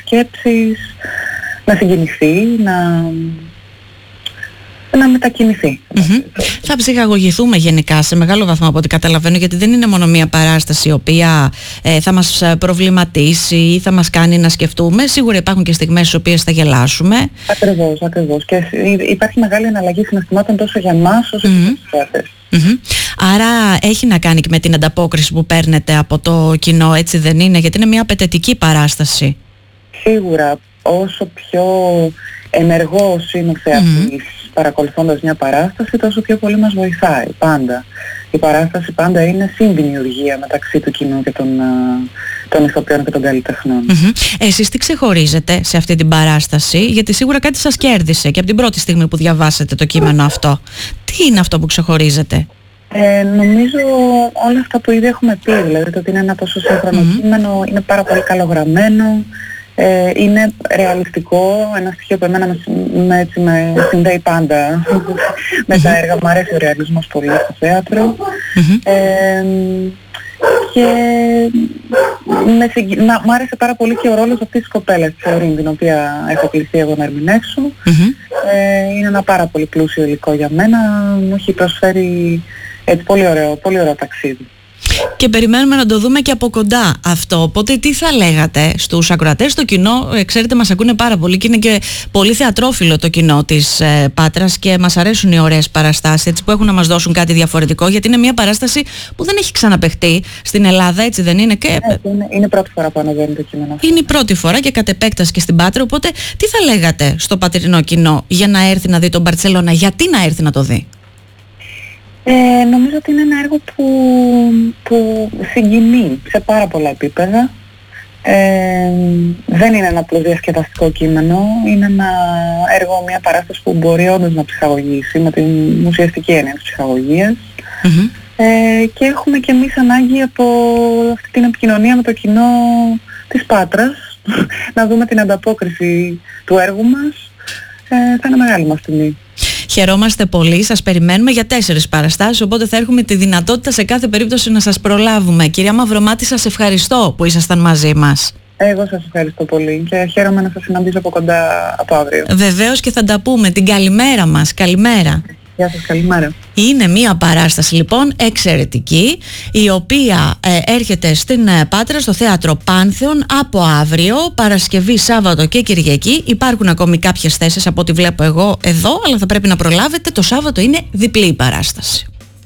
σκέψεις, να συγκινηθεί, να μετακινηθεί. Θα ψυχαγωγηθούμε γενικά σε μεγάλο βαθμό από ό,τι καταλαβαίνω, γιατί δεν είναι μόνο μια παράσταση η οποία θα μας προβληματίσει ή θα μας κάνει να σκεφτούμε. Σίγουρα υπάρχουν και στιγμές στις οποίες θα γελάσουμε. Ακριβώς. Και υπάρχει μεγάλη εναλλαγή συναισθημάτων τόσο για εμάς όσο και για τους θεατές. Άρα έχει να κάνει και με την ανταπόκριση που παίρνετε από το κοινό, έτσι δεν είναι? Γιατί είναι μια απαιτητική παράσταση. Σίγουρα, όσο πιο ενεργός είναι ο θεατής παρακολουθώντας μια παράσταση, τόσο πιο πολύ μας βοηθάει πάντα. Η παράσταση πάντα είναι συνδημιουργία μεταξύ του κοινού και των ηθοποιών και των καλλιτεχνών. Εσείς τι ξεχωρίζετε σε αυτή την παράσταση? Γιατί σίγουρα κάτι σας κέρδισε και από την πρώτη στιγμή που διαβάσατε το κείμενο αυτό. Τι είναι αυτό που ξεχωρίζετε? Νομίζω όλα αυτά που ήδη έχουμε πει, δηλαδή το ότι είναι ένα τόσο σύγχρονο κείμενο, είναι πάρα πολύ καλογραμμένο, είναι ρεαλιστικό, ένα στοιχείο που εμένα με συνδέει πάντα με τα έργα. Μου αρέσει ο ρεαλισμός πολύ στο θέατρο. Και μου άρεσε πάρα πολύ και ο ρόλος αυτής της κοπέλας της Ορίνη, την οποία έχω κληθεί εγώ να ερμηνεύσω. Είναι ένα πάρα πολύ πλούσιο υλικό για μένα, μου έχει προσφέρει έτσι πολύ ωραίο ταξίδι. Και περιμένουμε να το δούμε και από κοντά αυτό. Οπότε τι θα λέγατε στους ακροατές, στο κοινό? Ξέρετε, μας ακούνε πάρα πολύ και είναι και πολύ θεατρόφιλο το κοινό της Πάτρας και μας αρέσουν οι ωραίες παραστάσεις, έτσι, που έχουν να μας δώσουν κάτι διαφορετικό, γιατί είναι μια παράσταση που δεν έχει ξαναπαιχτεί στην Ελλάδα, έτσι δεν είναι? Είναι η πρώτη φορά που ανεβαίνει το κείμενο αυτό. Είναι η πρώτη φορά και κατ' επέκταση και στην Πάτρα. Οπότε τι θα λέγατε στο πατρινό κοινό για να έρθει να δει τον Μπαρτσελώνα, γιατί να έρθει να το δει? Νομίζω ότι είναι ένα έργο που συγκινεί σε πάρα πολλά επίπεδα. Δεν είναι ένα απλό διασκεδαστικό κείμενο, είναι ένα έργο, μια παράσταση που μπορεί όντως να ψυχαγωγήσει με την ουσιαστική έννοια της ψυχαγωγίας. Και έχουμε και εμείς ανάγκη από αυτή την επικοινωνία με το κοινό της Πάτρας να δούμε την ανταπόκριση του έργου μας. Θα είναι μεγάλη μας τιμή. Χαιρόμαστε πολύ, σας περιμένουμε για 4 παραστάσεις, οπότε θα έχουμε τη δυνατότητα σε κάθε περίπτωση να σας προλάβουμε. Κυρία Μαυρομάτη, σας ευχαριστώ που ήσασταν μαζί μας. Εγώ σας ευχαριστώ πολύ και χαίρομαι να σας συναντήσω από κοντά από αύριο. Βεβαίως, και θα τα πούμε. Την καλημέρα μας. Καλημέρα. Γεια σας, καλημέρα. Είναι μια παράσταση λοιπόν εξαιρετική, η οποία έρχεται στην Πάτρα στο Θέατρο Πάνθεον από αύριο, Παρασκευή, Σάββατο και Κυριακή. Υπάρχουν ακόμη κάποιες θέσεις από ό,τι βλέπω εγώ εδώ, αλλά θα πρέπει να προλάβετε. Το Σάββατο είναι διπλή η παράσταση.